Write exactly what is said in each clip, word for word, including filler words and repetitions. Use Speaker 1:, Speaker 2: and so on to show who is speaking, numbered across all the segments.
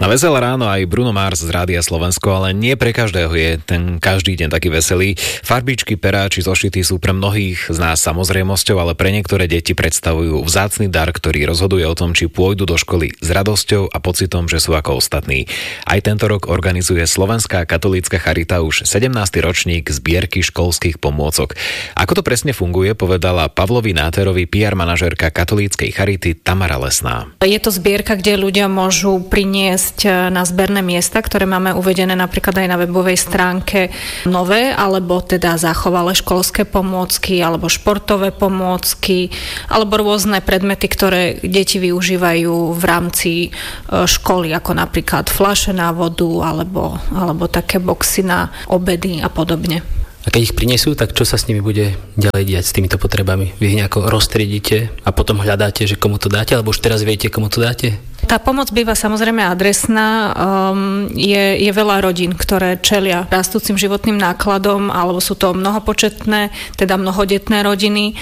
Speaker 1: Na Veselé ráno aj Bruno Mars z Rádia Slovensko, ale nie pre každého je ten každý deň taký veselý. Farbičky, perá či zošity sú pre mnohých z nás samozrejmosťou, ale pre niektoré deti predstavujú vzácny dar, ktorý rozhoduje o tom, či pôjdu do školy s radosťou a pocitom, že sú ako ostatní. Aj tento rok organizuje Slovenská katolícka charita už sedemnásty ročník zbierky školských pomôcok. Ako to presne funguje, povedala Pavlovi Náterovi pé er manažérka katolíckej charity Tamara Lesná.
Speaker 2: Je to zbierka, kde ľudia môžu priniesť na zberné miesta, ktoré máme uvedené napríklad aj na webovej stránke nové, alebo teda zachovalé školské pomôcky, alebo športové pomôcky, alebo rôzne predmety, ktoré deti využívajú v rámci školy, ako napríklad fľaše na vodu, alebo, alebo také boxy na obedy a podobne.
Speaker 3: A keď ich prinesú, tak čo sa s nimi bude ďalej diať s týmito potrebami? Vy ich nejako roztriedite a potom hľadáte, že komu to dáte, alebo už teraz viete, komu to dáte?
Speaker 2: Tá pomoc býva samozrejme adresná. Um, je, je veľa rodín, ktoré čelia rastúcim životným nákladom, alebo sú to mnohopočetné, teda mnohodetné rodiny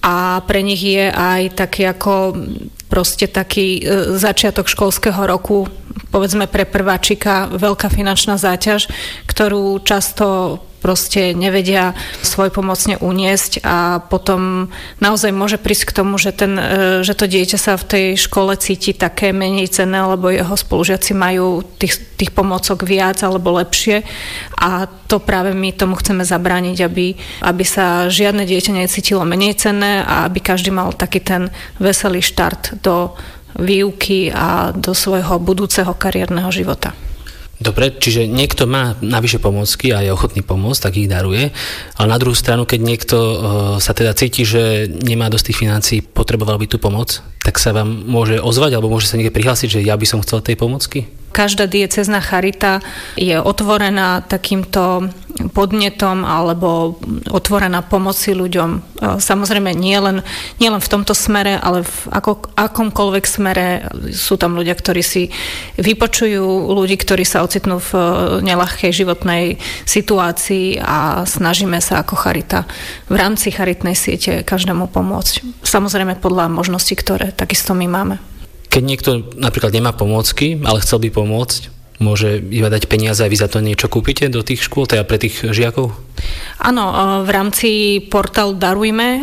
Speaker 2: a pre nich je aj taký ako proste taký e, začiatok školského roku, povedzme pre prváčika, veľká finančná záťaž, ktorú často proste nevedia svojpomocne uniesť a potom naozaj môže prísť k tomu, že, ten, že to dieťa sa v tej škole cíti také menej cenné, lebo jeho spolužiaci majú tých, tých pomôcok viac alebo lepšie a to práve my tomu chceme zabrániť, aby, aby sa žiadne dieťa necítilo menej cenné a aby každý mal taký ten veselý štart do výuky a do svojho budúceho kariérneho života.
Speaker 3: Dobre, čiže niekto má navyše pomôcky a je ochotný pomôcť, tak ich daruje, ale na druhú stranu, keď niekto uh, sa teda cíti, že nemá dosť tých financií, potreboval by tú pomoc, tak sa vám môže ozvať alebo môže sa niekde prihlásiť, že ja by som chcel tej pomocky?
Speaker 2: Každá diecézna charita je otvorená takýmto podnetom alebo otvorená pomoci ľuďom. Samozrejme nie len, nie len v tomto smere, ale v ako, akomkoľvek smere sú tam ľudia, ktorí si vypočujú ľudí, ktorí sa ocitnú v neľahkej životnej situácii a snažíme sa ako charita v rámci charitnej siete každému pomôcť. Samozrejme podľa možností, ktoré takisto my máme.
Speaker 3: Keď niekto napríklad nemá pomôcky, ale chcel by pomôcť, môže iba dať peniaze a vy za to niečo kúpite do tých škôl, teda pre tých žiakov?
Speaker 2: Áno, v rámci portálu Darujme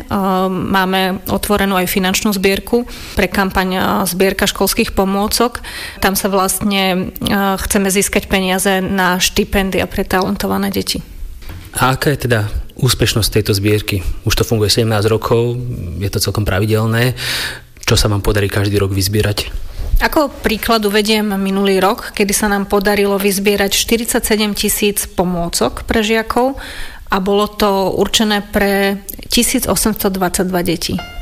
Speaker 2: máme otvorenú aj finančnú zbierku pre kampaň zbierka školských pomôcok. Tam sa vlastne chceme získať peniaze na štipendia pre talentované deti.
Speaker 3: A aká je teda úspešnosť tejto zbierky? Už to funguje sedemnásť rokov, je to celkom pravidelné. Čo sa vám podarí každý rok vyzbierať?
Speaker 2: Ako príklad uvediem minulý rok, kedy sa nám podarilo vyzbierať štyridsaťsedem tisíc pomôcok pre žiakov a bolo to určené pre tisícosemstodvadsaťdva detí.